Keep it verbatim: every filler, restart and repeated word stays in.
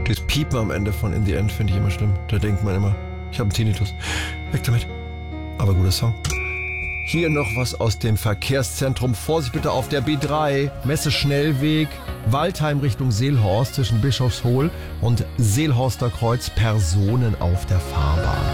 Das Piepen am Ende von In the End finde ich immer schlimm. Da denkt man immer, ich habe einen Tinnitus. Weg damit. Aber guter Song. Hier noch was aus dem Verkehrszentrum. Vorsicht bitte auf der B drei. Messe Schnellweg. Waldheim Richtung Seelhorst zwischen Bischofshohl und Seelhorster Kreuz. Personen auf der Fahrbahn.